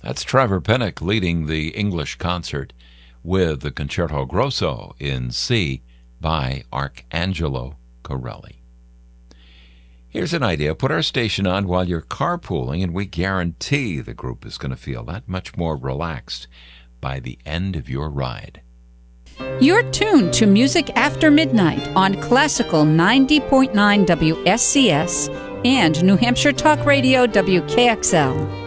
That's Trevor Pinnock leading the English concert with the Concerto Grosso in C by Arcangelo Corelli. Here's an idea. Put our station on while you're carpooling, and we guarantee the group is going to feel that much more relaxed by the end of your ride. You're tuned to Music After Midnight on Classical 90.9 WSCS and New Hampshire Talk Radio WKXL.